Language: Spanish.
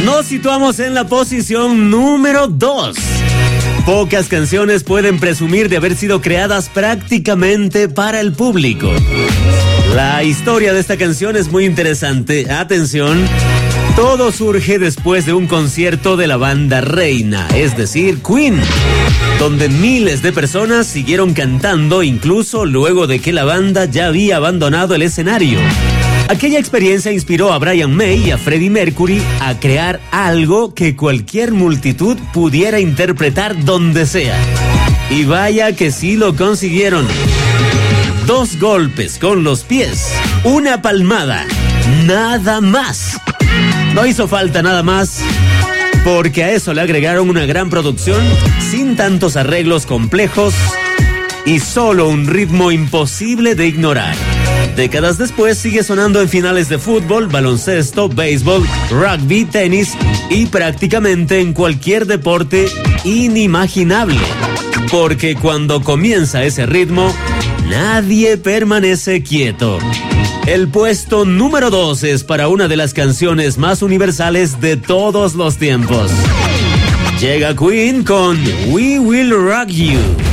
Nos situamos en la posición número 2. Pocas canciones pueden presumir de haber sido creadas prácticamente para el público. La historia de esta canción es muy interesante. Atención, todo surge después de un concierto de la banda reina, es decir, Queen, donde miles de personas siguieron cantando incluso luego de que la banda ya había abandonado el escenario. Aquella experiencia inspiró a Brian May y a Freddie Mercury a crear algo que cualquier multitud pudiera interpretar donde sea. Y vaya que sí lo consiguieron. 2 golpes con los pies, una palmada, nada más. No hizo falta nada más, porque a eso le agregaron una gran producción, sin tantos arreglos complejos y solo un ritmo imposible de ignorar. Décadas después sigue sonando en finales de fútbol, baloncesto, béisbol, rugby, tenis y prácticamente en cualquier deporte inimaginable. Porque cuando comienza ese ritmo, nadie permanece quieto. El puesto número 2 es para una de las canciones más universales de todos los tiempos. Llega Queen con We Will Rock You.